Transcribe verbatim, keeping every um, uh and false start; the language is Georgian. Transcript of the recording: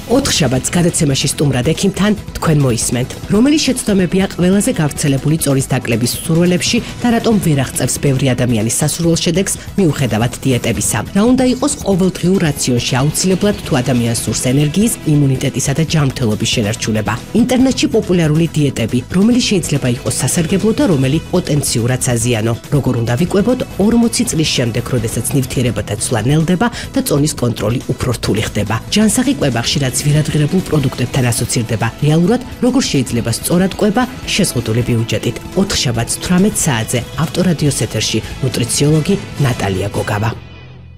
ოთხ შაბათს გადაცემაში სტუმრად ექიმთან თქვენ მოისმენთ. რომელი შეცდომებია ყველაზე გავრცელებული წორის დაკლების სურველებში და რატომ ვერ აღწევს ბევრი ადამიანის სასურველ შედეგს მიუხედავად დიეტებისა. რა უნდა იყოს ყოველდღიურ რაციონში აუცილებლად თუ ადამიანს სურს ენერგიის, იმუნიტეტისა და ჯანმრთელობის შენარჩუნება. ინტერნეტში პოპულარული დიეტები, რომელი შეიძლება იყოს სასარგებლო და რომელი პოტენციურად საზიანო. როგორ უნდა ვიკვებოთ ორმოცი წლის შემდეგ, როდესაც ნივთიერებათა ცვლა ნელდება და წონის კონტროლი უფრო რთული ხდება. ჯანსაღი კვება ხშირად ძვირადღირებულ პროდუქტებთან ასოცირდება. რეალურად როგორ შეიძლება სწორად კვება შეზღუდული ბიუჯეტით. ოთხ შაბათს თვრამეტ საათზე ავტორადიოს ეთერში ნუტრიციოლოგი ნატალია გოგავა.